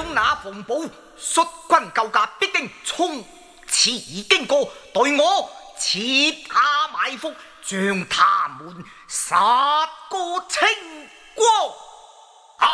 那馮寶率軍救駕，必定從此經過，對我設下埋伏，將他們殺個清光。